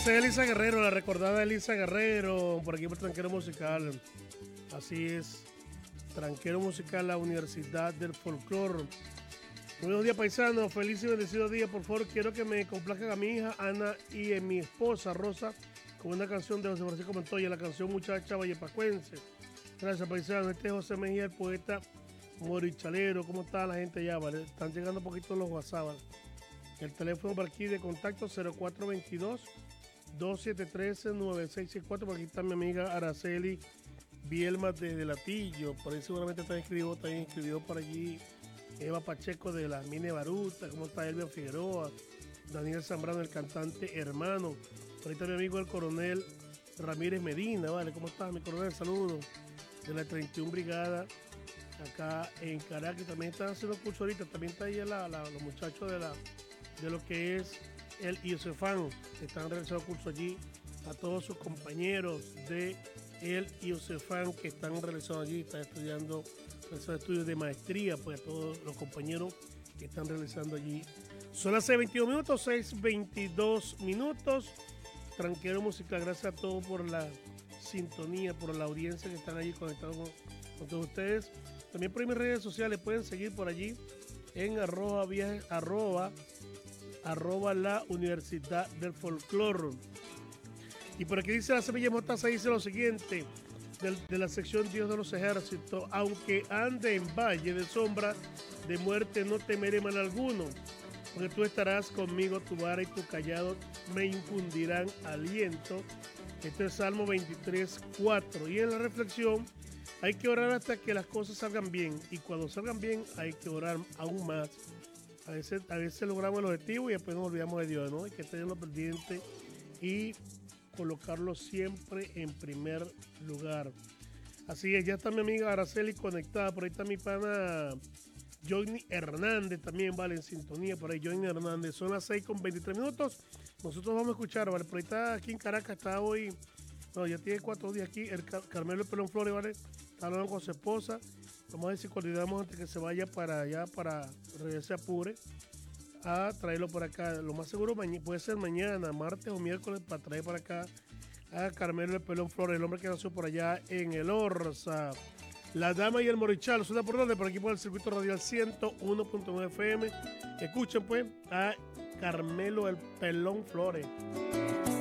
Esa es Elisa Guerrero, la recordada Elisa Guerrero, por aquí por Tranquero Musical. Así es, Tranquero Musical, la Universidad del Folclor. Buenos días, paisanos, feliz y bendecido día. Por favor, quiero que me complazcan a mi hija Ana y a mi esposa Rosa con una canción de José Francisco Montoya, la canción Muchacha Vallepacuense. Gracias, paisanos. Este es José Mejía, el poeta morichalero. ¿Cómo está la gente ya? ¿Vale? Están llegando un poquito los WhatsApp, ¿vale? El teléfono por aquí de contacto 0422-273-9664. Por aquí está mi amiga Araceli Bielma desde Latillo. Por ahí seguramente está inscribido por allí Eva Pacheco de la Mine Baruta. ¿Cómo está Elvia Figueroa? Daniel Zambrano, el cantante hermano. Por ahí está mi amigo el coronel Ramírez Medina. ¿Vale? ¿Cómo estás, mi coronel? Saludos. De la 31 Brigada acá en Caracas. También están haciendo curso ahorita. También está ahí los muchachos de lo que es el IOCEFAN. Están realizando curso allí a todos sus compañeros de el IOCEFAN que están realizando allí, están realizando estudios de maestría, pues a todos los compañeros que están realizando allí. Son las 6:22 minutos, 6:22 minutos. Tranquero Musical, gracias a todos por la sintonía, por la audiencia que están allí conectados con todos ustedes. También por mis redes sociales pueden seguir por allí en arroba la Universidad del Folclor. Y por aquí dice la Semilla Mostaza, dice lo siguiente, de la sección Dios de los Ejércitos: aunque ande en valle de sombra de muerte, no temeré mal alguno, porque tú estarás conmigo, tu vara y tu callado me infundirán aliento. Este es Salmo 23:4. Y en la reflexión, hay que orar hasta que las cosas salgan bien, y cuando salgan bien hay que orar aún más. A veces logramos el objetivo y después nos olvidamos de Dios, ¿no? Hay que tenerlo pendiente y colocarlo siempre en primer lugar. Así es, ya está mi amiga Araceli conectada. Por ahí está mi pana Johnny Hernández también, vale, en sintonía. Por ahí Johnny Hernández. Son las 6:23 minutos. Nosotros vamos a escuchar, vale. Por ahí está aquí en Caracas, está hoy, no, ya tiene 4 días aquí, el Carmelo Pelón Flores, vale. Está hablando con su esposa. Vamos a ver si coordinamos antes que se vaya para allá, para regresar a Apure, a traerlo por acá. Lo más seguro puede ser mañana, martes o miércoles, para traer para acá a Carmelo el Pelón Flores, el hombre que nació por allá en el Orza. La Dama y el Morichal, suena por donde, por aquí por el circuito radial 101.9 FM. Escuchen pues a Carmelo el Pelón Flores.